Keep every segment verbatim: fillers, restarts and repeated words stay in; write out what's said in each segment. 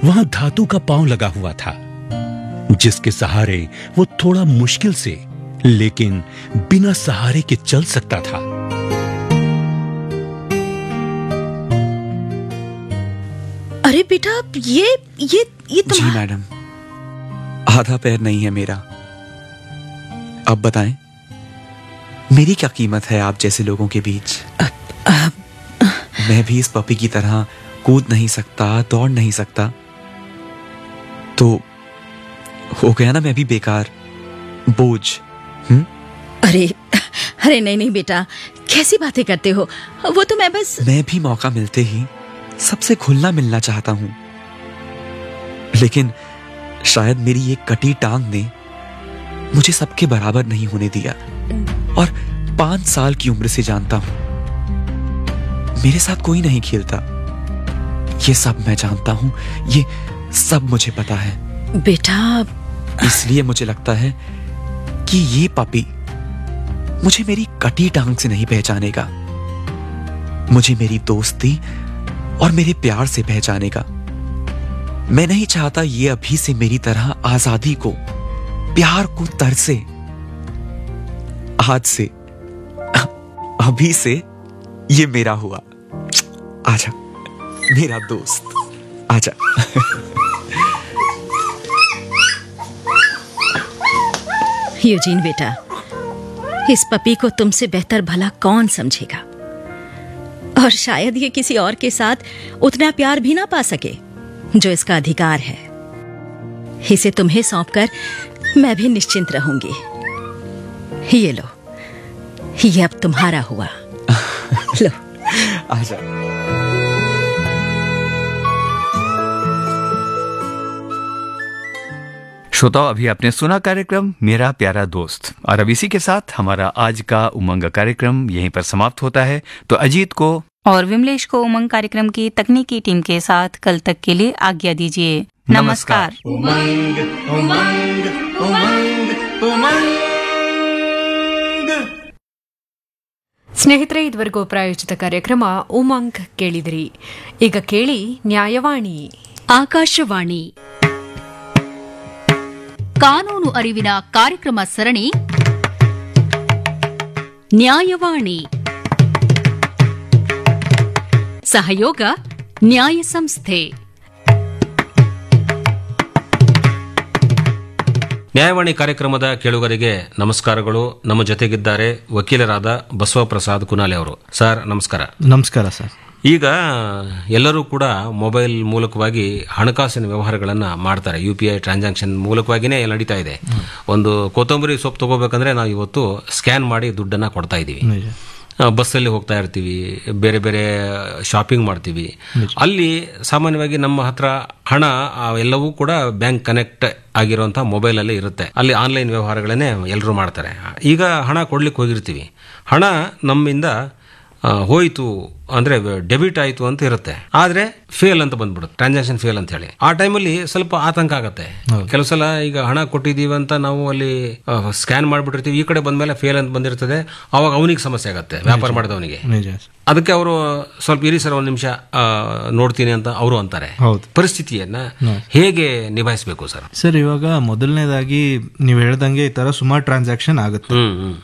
वहां धातु का पांव लगा हुआ था, जिसके सहारे वो थोड़ा मुश्किल से लेकिन बिना सहारे के चल सकता था। अरे बेटा, ये ये ये तुम... जी मैडम, आधा पैर नहीं है मेरा। अब बताएं, मेरी क्या कीमत है आप जैसे लोगों के बीच? अब, अब... मैं भी इस पपी की तरह कूद नहीं सकता, दौड़ नहीं सकता, तो हो गया ना मैं भी बेकार, बोझ। हुँ? अरे अरे नहीं नहीं बेटा, कैसी बातें करते हो? वो तो मैं बस मैं भी मौका मिलते ही सबसे घुलना मिलना चाहता हूं, लेकिन शायद मेरी ये कटी टांग ने मुझे सबके बराबर नहीं होने दिया। और पांच साल की उम्र से जानता हूं मेरे साथ कोई नहीं खेलता। ये सब मैं जानता हूं, ये सब मुझे पता है बेटा। इसलिए मुझे लगता है कि ये पपी मुझे मेरी कटी टांग से नहीं पहचानेगा, मुझे मेरी दोस्ती और मेरे प्यार से पहचानेगा। मैं नहीं चाहता ये अभी से मेरी तरह आजादी को, प्यार को तरसे। आज से, अभी से ये मेरा हुआ। आजा मेरा दोस्त, आजा। यूजीन बेटा, इस पपी को तुमसे बेहतर भला कौन समझेगा, और शायद ये किसी और के साथ उतना प्यार भी ना पा सके जो इसका अधिकार है। इसे तुम्हें सौंपकर मैं भी निश्चिंत रहूंगी। ये लो, ये अब तुम्हारा हुआ। लो आजा। श्रोताओ, अभी आपने सुना कार्यक्रम मेरा प्यारा दोस्त, और अब इसी के साथ हमारा आज का उमंग कार्यक्रम यहीं पर समाप्त होता है। तो अजीत को और विमलेश को उमंग कार्यक्रम की तकनीकी टीम के साथ कल तक के लिए आज्ञा दीजिए। नमस्कार। उमंग उमंग उमंग उमंग। ಸ್ನೇಹಿತರೆ, ಇದುವರೆಗೂ ಪ್ರಾಯೋಜಿತ ಕಾರ್ಯಕ್ರಮ ಉಮಂಗ್ ಕೇಳಿದಿರಿ. ಈಗ ಕೇಳಿ ನ್ಯಾಯವಾಣಿ. ಆಕಾಶವಾಣಿ ಕಾನೂನು ಅರಿವಿನ ಕಾರ್ಯಕ್ರಮ ಸರಣಿ ನ್ಯಾಯವಾಣಿ. ಸಹಯೋಗ ನ್ಯಾಯ ಸಂಸ್ಥೆ. ನ್ಯಾಯವಾಣಿ ಕಾರ್ಯಕ್ರಮದ ಕೇಳುಗರಿಗೆ ನಮಸ್ಕಾರಗಳು. ನಮ್ಮ ಜೊತೆಗಿದ್ದಾರೆ ವಕೀಲರಾದ ಬಸವಪ್ರಸಾದ್ ಕುನಾಲೆ ಅವರು. ಸರ್ ನಮಸ್ಕಾರ. ನಮಸ್ಕಾರ ಸರ್. ಈಗ ಎಲ್ಲರೂ ಕೂಡ ಮೊಬೈಲ್ ಮೂಲಕವಾಗಿ ಹಣಕಾಸಿನ ವ್ಯವಹಾರಗಳನ್ನು ಮಾಡ್ತಾರೆ. ಯು ಪಿ ಐ ಟ್ರಾನ್ಸಾಕ್ಷನ್ ಮೂಲಕವಾಗಿಯೇ ನಡೀತಾ ಇದೆ. ಒಂದು ಕೊತ್ತಂಬರಿ ಸೊಪ್ಪು ತಗೋಬೇಕಂದ್ರೆ ನಾವು ಇವತ್ತು ಸ್ಕ್ಯಾನ್ ಮಾಡಿ ದುಡ್ಡನ್ನು ಕೊಡ್ತಾ ಇದ್ದೀವಿ. ಬಸ್ಸಲ್ಲಿ ಹೋಗ್ತಾ ಇರ್ತೀವಿ, ಬೇರೆ ಬೇರೆ ಶಾಪಿಂಗ್ ಮಾಡ್ತೀವಿ, ಅಲ್ಲಿ ಸಾಮಾನ್ಯವಾಗಿ ನಮ್ಮ ಹತ್ರ ಹಣ ಎಲ್ಲವೂ ಕೂಡ ಬ್ಯಾಂಕ್ ಕನೆಕ್ಟ್ ಆಗಿರುವಂತಹ ಮೊಬೈಲ್ ಅಲ್ಲಿ ಇರುತ್ತೆ. ಅಲ್ಲಿ ಆನ್ಲೈನ್ ವ್ಯವಹಾರಗಳನ್ನೇ ಎಲ್ಲರೂ ಮಾಡ್ತಾರೆ. ಈಗ ಹಣ ಕೊಡ್ಲಿಕ್ಕೆ ಹೋಗಿರ್ತೀವಿ, ಹಣ ನಮ್ಮಿಂದ ಹೋಯಿತು ಅಂದ್ರೆ ಡೆಬಿಟ್ ಆಯಿತು ಅಂತ ಇರುತ್ತೆ, ಆದ್ರೆ ಫೇಲ್ ಅಂತ ಬಂದ್ಬಿಡುತ್ತೆ, ಟ್ರಾನ್ಸಾಕ್ಷನ್ ಫೇಲ್ ಅಂತ ಹೇಳಿ. ಆ ಟೈಮಲ್ಲಿ ಸ್ವಲ್ಪ ಆತಂಕ ಆಗುತ್ತೆ. ಕೆಲವು ಸಲ ಈಗ ಹಣ ಕೊಟ್ಟಿದೀವಿ ಅಂತ ನಾವು ಅಲ್ಲಿ ಸ್ಕ್ಯಾನ್ ಮಾಡ್ಬಿಟ್ಟಿರ್ತೀವಿ, ಈ ಕಡೆ ಬಂದ್ಮೇಲೆ ಫೇಲ್ ಅಂತ ಬಂದಿರ್ತದೆ. ಅವಾಗ ಅವನಿಗೆ ಸಮಸ್ಯೆ ಆಗುತ್ತೆ, ವ್ಯಾಪಾರ ಮಾಡಿದವನಿಗೆ. ಅದಕ್ಕೆ ಅವರು ಸ್ವಲ್ಪ ಇರಿ ಸರ್ ಒಂದು ನಿಮಿಷ ನೋಡ್ತೀನಿ ಅಂತ ಅವರು ಅಂತಾರೆ. ಪರಿಸ್ಥಿತಿಯನ್ನ ಹೇಗೆ ನಿಭಾಯಿಸಬೇಕು ಸರ್? ಸರ್, ಇವಾಗ ಮೊದಲನೇದಾಗಿ ನೀವು ಹೇಳ್ದಂಗೆ ಈ ತರ ಸುಮಾರು ಟ್ರಾನ್ಸಾಕ್ಷನ್ ಆಗುತ್ತೆ.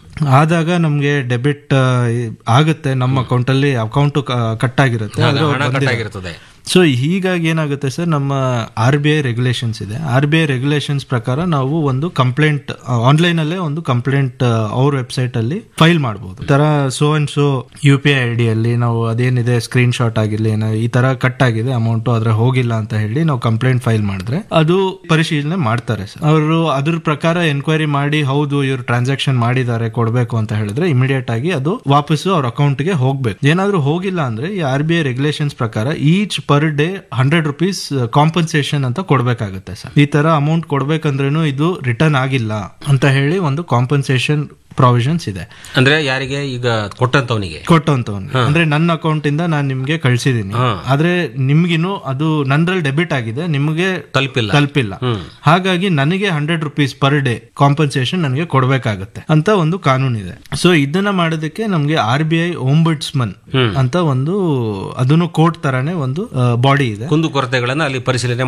ಆದಾಗ ನಮ್ಗೆ ಡೆಬಿಟ್ ಆಗುತ್ತೆ, ನಮ್ಮ ಅಕೌಂಟ್ ಅಲ್ಲಿ ಅಕೌಂಟ್ ಕಟ್ ಆಗಿರುತ್ತೆ. ಸೊ ಹೀಗಾಗಿ ಏನಾಗುತ್ತೆ ಸರ್, ನಮ್ಮ ಆರ್ ಬಿ ಐ ರೆಗ್ಯುಲೇಷನ್ಸ್ ಇದೆ. ಆರ್ ಬಿ ಐ ರೆಗ್ಯುಲೇಷನ್ಸ್ ಪ್ರಕಾರ ನಾವು ಒಂದು ಕಂಪ್ಲೇಂಟ್ ಆನ್ಲೈನ್ ಅಲ್ಲೇ ಒಂದು ಕಂಪ್ಲೇಂಟ್ ಅವ್ರ ವೆಬ್ಸೈಟ್ ಅಲ್ಲಿ ಫೈಲ್ ಮಾಡಬಹುದು. ತರ so and so U P I I D ಅಲ್ಲಿ ನಾವು ಅದೇನಿದೆ ಸ್ಕ್ರೀನ್ ಶಾಟ್ ಆಗಿರ್ಲಿ, ಈ ತರ ಕಟ್ ಆಗಿದೆ ಅಮೌಂಟ್, ಅದ್ರ ಹೋಗಿಲ್ಲ ಅಂತ ಹೇಳಿ ನಾವು ಕಂಪ್ಲೇಂಟ್ ಫೈಲ್ ಮಾಡಿದ್ರೆ ಅದು ಪರಿಶೀಲನೆ ಮಾಡ್ತಾರೆ ಸರ್. ಅವರು ಅದ್ರ ಪ್ರಕಾರ ಎನ್ಕ್ವೈರಿ ಮಾಡಿ ಹೌದು ಇವ್ರು ಟ್ರಾನ್ಸಾಕ್ಷನ್ ಮಾಡಿದ್ದಾರೆ ಕೊಡ್ಬೇಕು ಅಂತ ಹೇಳಿದ್ರೆ ಇಮಿಡಿಯೇಟ್ ಆಗಿ ಅದು ವಾಪಸ್ಸು ಅವ್ರ ಅಕೌಂಟ್ ಗೆ ಹೋಗ್ಬೇಕು. ಏನಾದ್ರೂ ಹೋಗಿಲ್ಲ ಅಂದ್ರೆ ಈ ಆರ್ ಬಿ ಐ ರೆಗ್ಯುಲೇಷನ್ಸ್ ಪ್ರಕಾರ each per day hundred rupees compensation ಅಂತ ಕೊಡ್ಬೇಕಾಗುತ್ತೆ ಸರ್. ಈ ತರ ಅಮೌಂಟ್ ಕೊಡ್ಬೇಕಂದ್ರೂ ಇದು ರಿಟರ್ನ್ ಆಗಿಲ್ಲ ಅಂತ ಹೇಳಿ ಒಂದು ಕಾಂಪನ್ಸೇಷನ್ ಪ್ರಾವಿಷನ್ಸ್ ಇದೆ. ಅಂದ್ರೆ ಯಾರಿಗೆ? ಈಗ ಕೊಟ್ಟಂತವನಿಗೆ ಕೊಟ್ಟಂತವನಿಗೆ ಅಂದ್ರೆ ನನ್ನ ಅಕೌಂಟ್ ಇಂದ ನಾನು ನಿಮ್ಗೆ ಕಳ್ಸಿದೀನಿ, ಆದ್ರೆ ನಿಮ್ಗಿನ್ನು ಅದು ನಂದ್ರಲ್ಲಿ ಡೆಬಿಟ್ ಆಗಿದೆ, ನಿಮ್ಗೆ ತಲುಪಿಲ್ಲ ತಲುಪಿಲ್ಲ ಹಾಗಾಗಿ ನನಗೆ hundred rupees per day compensation ನನಗೆ ಕೊಡ್ಬೇಕಾಗತ್ತೆ ಅಂತ ಒಂದು ಕಾನೂನು ಇದೆ. ಸೊ ಇದನ್ನ ಮಾಡೋದಕ್ಕೆ ನಮ್ಗೆ ಆರ್ ಬಿ ಐ ಓಂಬುಡ್ಸ್ಮನ್ ಅಂತ ಒಂದು ಅದನ್ನು ಕೋರ್ಟ್ ತರಾನೇ ಒಂದು ಬಾಡಿ ಇದೆ. ಕುಂದುಕೊರತೆಗಳನ್ನ ಅಲ್ಲಿ ಪರಿಶೀಲನೆ